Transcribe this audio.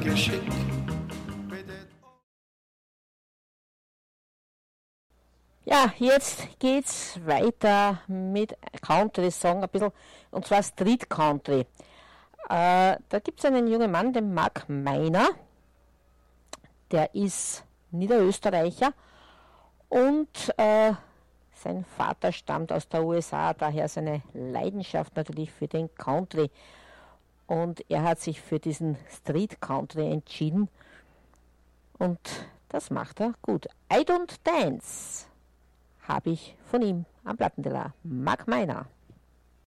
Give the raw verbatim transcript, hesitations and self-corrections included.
Geschick. Ja, jetzt geht's weiter mit Country-Song, ein bisschen, und zwar Street Country. Äh, da gibt's einen jungen Mann, den Mark Meiner, der ist Niederösterreicher und äh, sein Vater stammt aus der U S A, daher seine Leidenschaft natürlich für den Country. Und er hat sich für diesen Street Country entschieden und das macht er gut. I Don't Dance habe ich von ihm am Plattenteller. Mark Meiner.